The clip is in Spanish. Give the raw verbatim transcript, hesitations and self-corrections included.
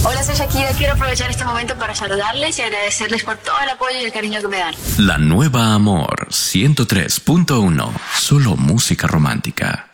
Hola, soy Shakira. Quiero aprovechar este momento para saludarles y agradecerles por todo el apoyo y el cariño que me dan. La nueva Amor ciento tres punto uno. Solo música romántica.